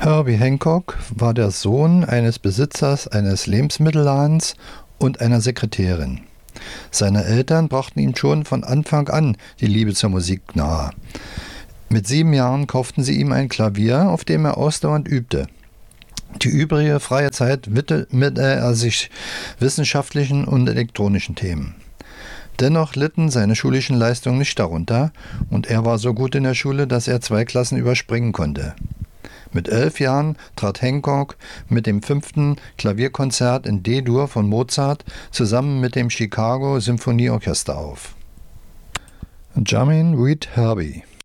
Herbie Hancock war der Sohn eines Besitzers eines Lebensmittelladens und einer Sekretärin. Seine Eltern brachten ihm schon von Anfang an die Liebe zur Musik nahe. Mit 7 Jahren kauften sie ihm ein Klavier, auf dem er ausdauernd übte. Die übrige freie Zeit widmete er sich wissenschaftlichen und elektronischen Themen. Dennoch litten seine schulischen Leistungen nicht darunter und er war so gut in der Schule, dass er 2 Klassen überspringen konnte. Mit 11 Jahren trat Hancock mit dem 5. Klavierkonzert in D-Dur von Mozart zusammen mit dem Chicago Symphonieorchester auf. Jamin Reed Herbie